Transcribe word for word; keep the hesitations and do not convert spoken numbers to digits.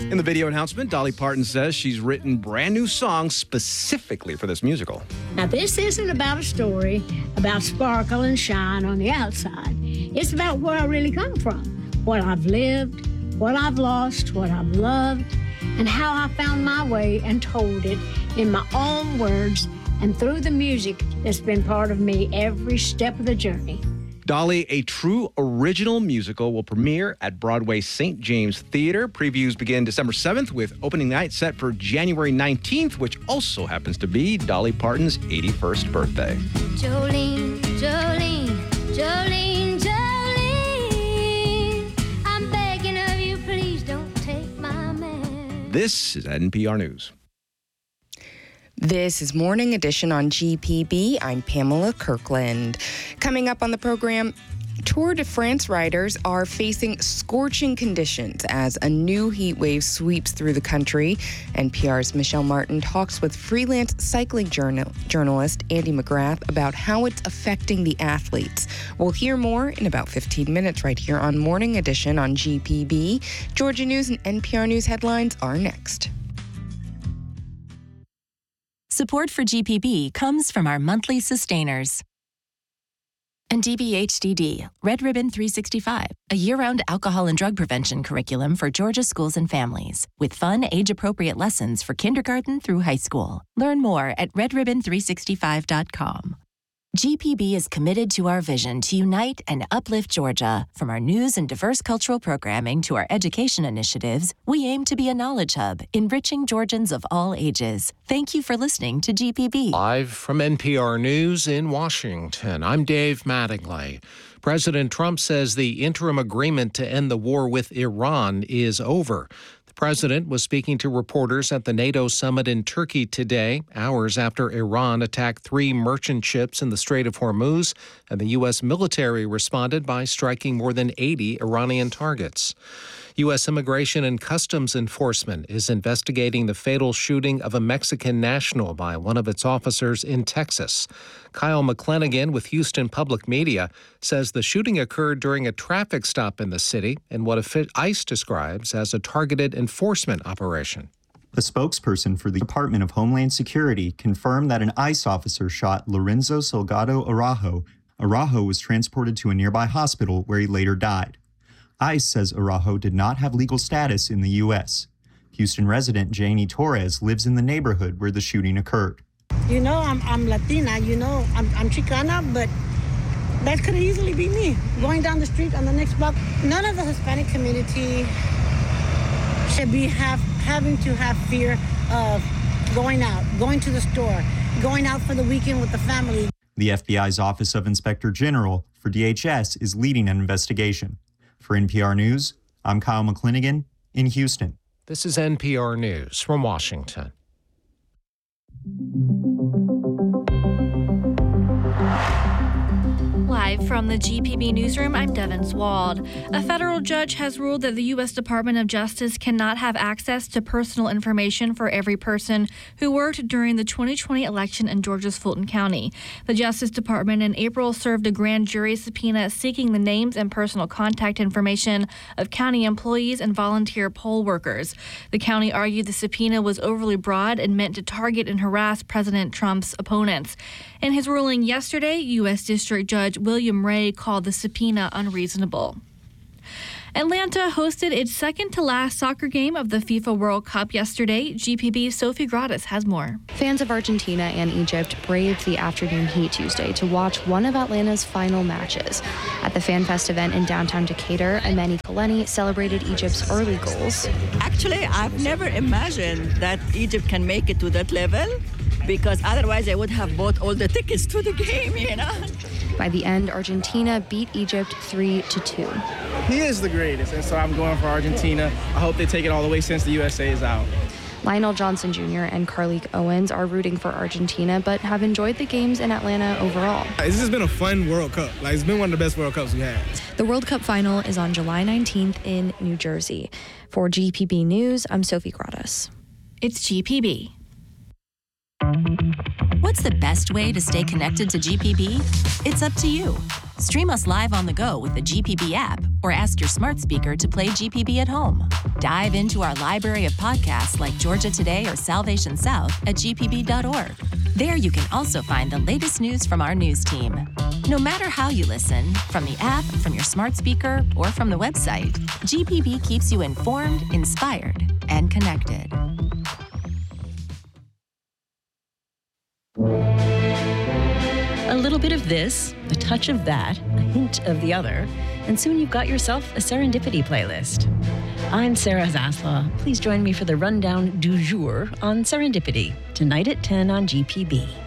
In the video announcement, Dolly Parton says she's written brand new songs specifically for this musical. Now, this isn't about a story about sparkle and shine on the outside. It's about where I really come from, what I've lived, what I've lost, what I've loved, and how I found my way and told it in my own words and through the music that's been part of me every step of the journey. Dolly, a true original musical, will premiere at Broadway Saint James Theater. Previews begin December seventh with opening night set for January nineteenth, which also happens to be Dolly Parton's eighty-first birthday. Jolene, Jolene, Jolene, Jolene, I'm begging of you, please don't take my man. This is N P R News. This is Morning Edition on G P B. I'm Pamela Kirkland. Coming up on the program, Tour de France riders are facing scorching conditions as a new heat wave sweeps through the country. N P R's Michelle Martin talks with freelance cycling journal- journalist Andy McGrath about how it's affecting the athletes. We'll hear more in about fifteen minutes right here on Morning Edition on G P B. Georgia News and N P R News headlines are next. Support for G P B comes from our monthly sustainers. And D B H D D, Red Ribbon three sixty-five, a year-round alcohol and drug prevention curriculum for Georgia schools and families, with fun, age-appropriate lessons for kindergarten through high school. Learn more at red ribbon three sixty-five dot com. G P B is committed to our vision to unite and uplift Georgia. From our news and diverse cultural programming to our education initiatives, we aim to be a knowledge hub, enriching Georgians of all ages. Thank you for listening to G P B. Live from N P R News in Washington, I'm Dave Mattingly. President Trump says the interim agreement to end the war with Iran is over. The president was speaking to reporters at the NATO summit in Turkey today, hours after Iran attacked three merchant ships in the Strait of Hormuz, and the U S military responded by striking more than eighty Iranian targets. U S Immigration and Customs Enforcement is investigating the fatal shooting of a Mexican national by one of its officers in Texas. Kyle McClanagan with Houston Public Media says the shooting occurred during a traffic stop in the city in what ICE describes as a targeted enforcement operation. A spokesperson for the Department of Homeland Security confirmed that an ICE officer shot Lorenzo Salgado Araujo. Araujo was transported to a nearby hospital where he later died. ICE says Araujo did not have legal status in the U S. Houston resident Janie Torres lives in the neighborhood where the shooting occurred. You know, I'm, I'm Latina, you know, I'm, I'm Chicana, but that could easily be me. Going down the street on the next block, none of the Hispanic community should be have, having to have fear of going out, going to the store, going out for the weekend with the family. The F B I's Office of Inspector General for D H S is leading an investigation. For N P R News, I'm Kyle McClanagan in Houston. This is N P R News from Washington. Live from the G P B Newsroom, I'm Devin Swald. A federal judge has ruled that the U S Department of Justice cannot have access to personal information for every person who worked during the twenty twenty election in Georgia's Fulton County. The Justice Department in April served a grand jury subpoena seeking the names and personal contact information of county employees and volunteer poll workers. The county argued the subpoena was overly broad and meant to target and harass President Trump's opponents. In his ruling yesterday, U S District Judge William Ray called the subpoena unreasonable. Atlanta hosted its second-to-last soccer game of the FIFA World Cup yesterday. G P B's Sophie Gratis has more. Fans of Argentina and Egypt braved the afternoon heat Tuesday to watch one of Atlanta's final matches. At the FanFest event in downtown Decatur, Amani Kaleni celebrated Egypt's early goals. Actually, I've never imagined that Egypt can make it to that level, because otherwise I would have bought all the tickets to the game, you know. By the end, Argentina beat Egypt three to two. He is the greatest, and so I'm going for Argentina. I hope they take it all the way since the U S A is out. Lionel Johnson Junior and Carleek Owens are rooting for Argentina, but have enjoyed the games in Atlanta overall. This has been a fun World Cup. Like, it's been one of the best World Cups we had. The World Cup final is on July nineteenth in New Jersey. For G P B News, I'm Sophie Gratis. It's G P B. What's the best way to stay connected to G P B? It's up to you. Stream us live on the go with the G P B app or ask your smart speaker to play G P B at home. Dive into our library of podcasts like Georgia Today or Salvation South at g p b dot org. There you can also find the latest news from our news team. No matter how you listen, from the app, from your smart speaker, or from the website, G P B keeps you informed, inspired, and connected. A little bit of this, a touch of that, a hint of the other, and soon you've got yourself a Serendipity playlist. I'm Sarah Zaslaw. Please join me for the rundown du jour on Serendipity, tonight at ten on G P B.